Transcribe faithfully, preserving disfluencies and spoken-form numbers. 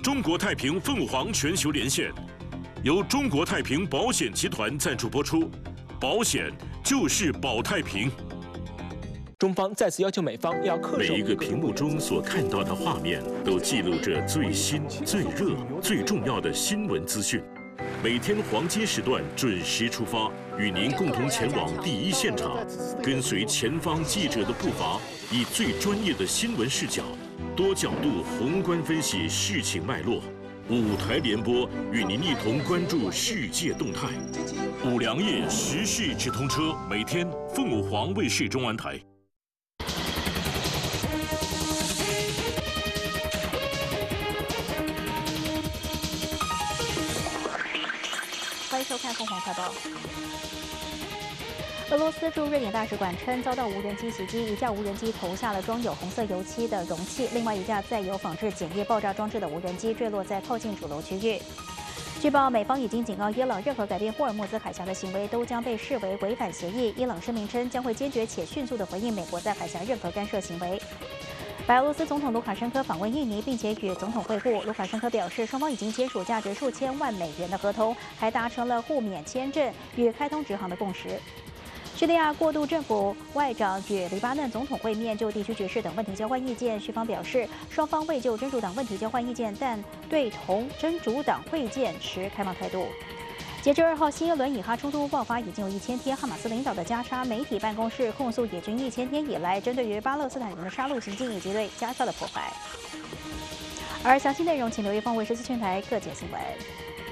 中国太平凤凰全球连线，由中国太平保险集团赞助播出，保险就是保太平。 中方再次要求美方要恪守。 每一个屏幕中所看到的画面，都记录着最新、最热、最重要的新闻资讯。每天黄金时段准时出发，与您共同前往第一现场，跟随前方记者的步伐，以最专业的新闻视角，多角度宏观分析事情脉络。五台联播与您一同关注世界动态。五粮液时事直通车，每天凤凰卫视中文台。 欢迎收看《凤凰快报》。俄罗斯驻瑞典大使馆称遭到无人机袭击，一架无人机投下了装有红色油漆的容器，另外一架载有仿制检验爆炸装置的无人机坠落在靠近主楼区域。据报，美方已经警告伊朗，任何改变霍尔木兹海峡的行为都将被视为违反协议。伊朗声明称将会坚决且迅速地回应美国在海峡任何干涉行为。 白俄罗斯总统卢卡申科访问印尼，并且与总统会晤。卢卡申科表示，双方已经签署价值数千万美元的合同，还达成了互免签证与开通直航的共识。叙利亚过渡政府外长与黎巴嫩总统会面，就地区局势等问题交换意见。叙方表示，双方未就真主党问题交换意见，但对同真主党会见持开放态度。 截至二号，新一轮以哈冲突爆发已经有一千天。哈马斯领导的加沙媒体办公室控诉以军一千天以来针对于巴勒斯坦人的杀戮行径以及对加沙的破坏。而详细内容，请留意凤卫视资讯台各界新闻。